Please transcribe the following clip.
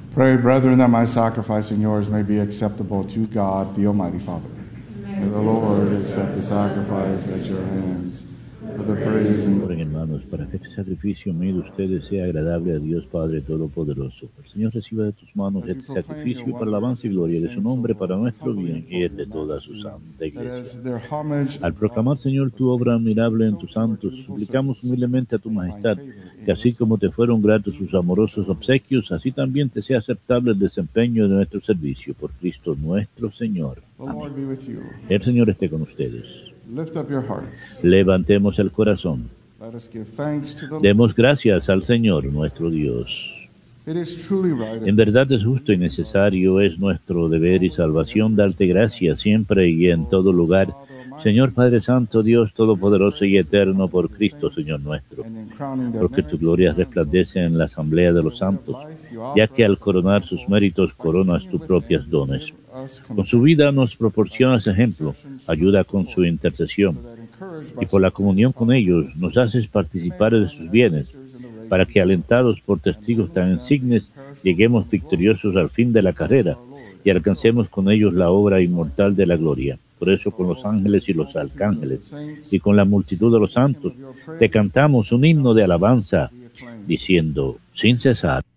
Pray, brethren, that my sacrifice and yours may be acceptable to God, the Almighty Father. May the Lord accept the sacrifice at your hands for the praise and Oren, hermanos, para que este sacrificio mío de ustedes sea agradable a Dios Padre Todopoderoso. El Señor reciba de tus manos este sacrificio para la alabanza y gloria de su nombre, para nuestro bien y el de toda su santa iglesia. Al proclamar, Señor, tu obra admirable en tus santos, suplicamos humildemente a tu majestad que así como te fueron gratos sus amorosos obsequios, así también te sea aceptable el desempeño de nuestro servicio por Cristo nuestro Señor. Amén. El Señor esté con ustedes. Levantemos el corazón. Demos gracias al Señor nuestro Dios. En verdad es justo y necesario, es nuestro deber y salvación darte gracias siempre y en todo lugar, Señor Padre Santo, Dios Todopoderoso y Eterno, por Cristo, Señor nuestro, porque tu gloria resplandece en la asamblea de los santos, ya que al coronar sus méritos coronas tus propios dones. Con su vida nos proporcionas ejemplo, ayuda con su intercesión, y por la comunión con ellos nos haces participar de sus bienes, para que alentados por testigos tan insignes, lleguemos victoriosos al fin de la carrera, y alcancemos con ellos la obra inmortal de la gloria. Por eso con los ángeles y los arcángeles, y con la multitud de los santos, te cantamos un himno de alabanza, diciendo, sin cesar.